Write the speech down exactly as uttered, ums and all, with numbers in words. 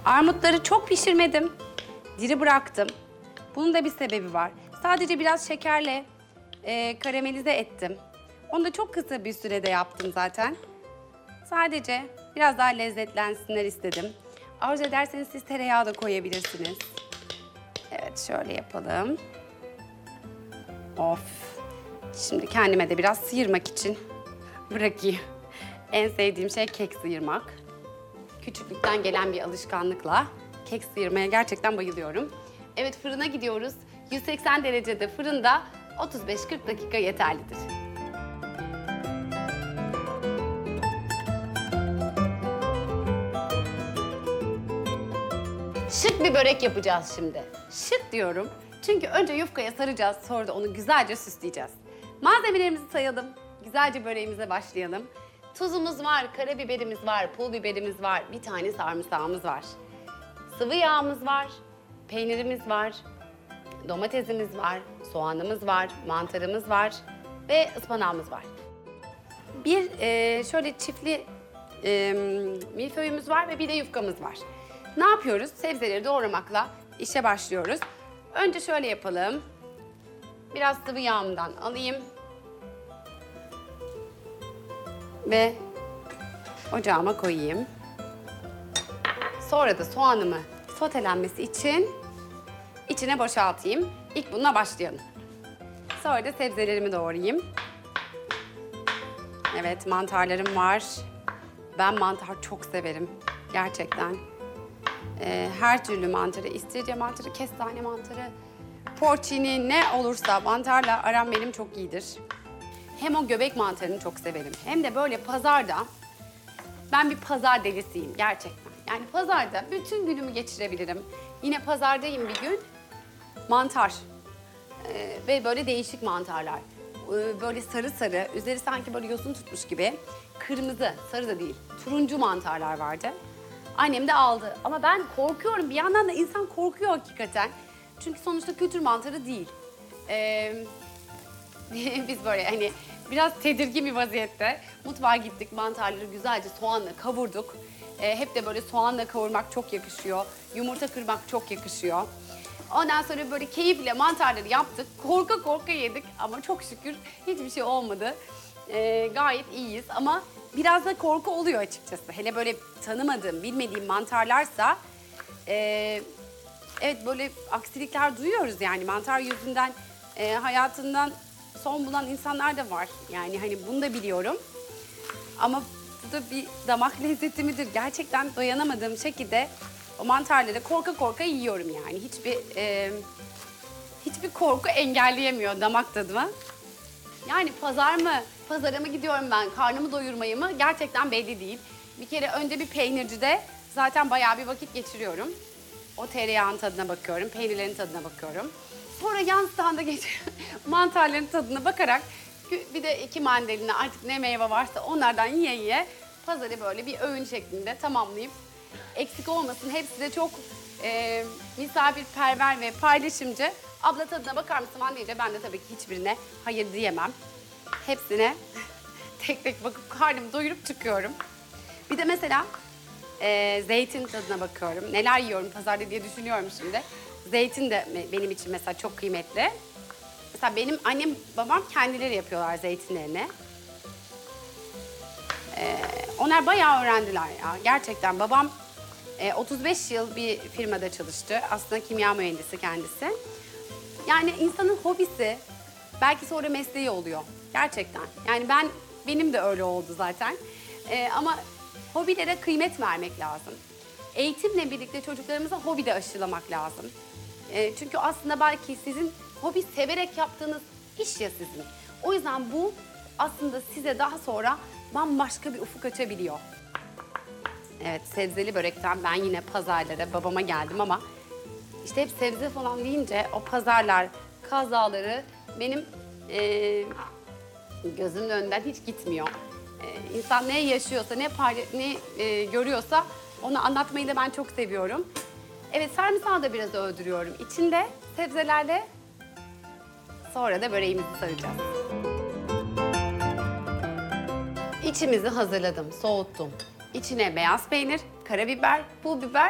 Armutları çok pişirmedim. Diri bıraktım. Bunun da bir sebebi var. Sadece biraz şekerle e, karamelize ettim. Onu da çok kısa bir sürede yaptım zaten. Sadece biraz daha lezzetlensinler istedim. Arzu ederseniz siz tereyağı da koyabilirsiniz. Evet, şöyle yapalım. Of. Şimdi kendime de biraz sıyırmak için bırakayım. En sevdiğim şey kek sıyırmak. Küçüklükten gelen bir alışkanlıkla kek sıyırmaya gerçekten bayılıyorum. Evet, fırına gidiyoruz. yüz seksen derecede fırında otuz beş kırk dakika yeterlidir. Şık bir börek yapacağız şimdi. Şık diyorum çünkü önce yufkaya saracağız, sonra da onu güzelce süsleyeceğiz. Malzemelerimizi sayalım, güzelce böreğimize başlayalım. Tuzumuz var, karabiberimiz var, pul biberimiz var, bir tane sarımsağımız var. Sıvı yağımız var, peynirimiz var, domatesimiz var, soğanımız var, mantarımız var ve ıspanağımız var. Bir e, şöyle çiftli e, milföyümüz var ve bir de yufkamız var. Ne yapıyoruz? Sebzeleri doğramakla işe başlıyoruz. Önce şöyle yapalım. Biraz sıvı yağımdan alayım. Ve ocağıma koyayım. Sonra da soğanımı sotelenmesi için içine boşaltayım. İlk bununla başlayalım. Sonra da sebzelerimi doğrayayım. Evet, mantarlarım var. Ben mantar çok severim. Gerçekten. Ee, her türlü mantarı, istiridye mantarı, kestane mantarı, porcini ne olursa mantarla aram benim çok iyidir. Hem o göbek mantarını çok severim. Hem de böyle pazarda, ben bir pazar delisiyim gerçekten. Yani pazarda bütün günümü geçirebilirim. Yine pazardayım bir gün, mantar ee, ve böyle değişik mantarlar. Ee, böyle sarı sarı, üzeri sanki böyle yosun tutmuş gibi. Kırmızı, sarı da değil, turuncu mantarlar vardı. Annem de aldı ama ben korkuyorum. Bir yandan da insan korkuyor hakikaten. Çünkü sonuçta kültür mantarı değil. Ee, biz böyle hani biraz tedirgin bir vaziyette mutfağa gittik. Mantarları güzelce soğanla kavurduk. Ee, hep de böyle soğanla kavurmak çok yakışıyor. Yumurta kırmak çok yakışıyor. Ondan sonra böyle keyifle mantarları yaptık. Korka korka yedik ama çok şükür hiçbir şey olmadı. Ee, gayet iyiyiz ama biraz da korku oluyor açıkçası. Hele böyle tanımadığım, bilmediğim mantarlarsa e, evet böyle aksilikler duyuyoruz yani mantar yüzünden e, hayatından son bulan insanlar da var. Yani hani bunu da biliyorum. Ama bu da bir damak lezzeti midir? Gerçekten dayanamadığım şekilde o mantarları korka korka yiyorum yani. Hiçbir e, hiçbir korku engelleyemiyor damak tadımı. Yani pazar mı, pazara mı gidiyorum ben, karnımı doyurmayı mı gerçekten belli değil. Bir kere önce bir peynircide zaten bayağı bir vakit geçiriyorum. O tereyağın tadına bakıyorum, peynirlerin tadına bakıyorum. Sonra yan standa geç mantarların tadına bakarak bir de iki mandalina artık ne meyve varsa onlardan yiye yiye pazarı böyle bir öğün şeklinde tamamlayıp eksik olmasın. Hepsi de çok e, misafirperver ve paylaşımcı. Abla tadına bakar mısın falan deyince ben de tabii ki hiçbirine hayır diyemem. Hepsine tek tek bakıp karnımı doyurup çıkıyorum. Bir de mesela e, zeytin tadına bakıyorum. Neler yiyorum pazarda diye düşünüyorum şimdi. Zeytin de benim için mesela çok kıymetli. Mesela benim annem babam kendileri yapıyorlar zeytinlerini. E, onlar bayağı öğrendiler ya. Gerçekten babam e, otuz beş yıl bir firmada çalıştı. Aslında kimya mühendisi kendisi. Yani insanın hobisi belki sonra mesleği oluyor. Gerçekten. Yani ben benim de öyle oldu zaten. Ee, ama hobilere kıymet vermek lazım. Eğitimle birlikte çocuklarımıza hobi de aşılamak lazım. Ee, çünkü aslında belki sizin hobi severek yaptığınız iş ya sizin. O yüzden bu aslında size daha sonra bambaşka bir ufuk açabiliyor. Evet, sebzeli börekten ben yine pazarlara babama geldim ama İşte hep sebze falan deyince o pazarlar, kazaları benim e, gözümün önünden hiç gitmiyor. E, insan ne yaşıyorsa, ne, ne e, görüyorsa onu anlatmayı da ben çok seviyorum. Evet, sarımsağı da biraz öldürüyorum. İçinde sebzelerle sonra da böreğimizi saracağız. İçimizi hazırladım, soğuttum. İçine beyaz peynir, karabiber, pul biber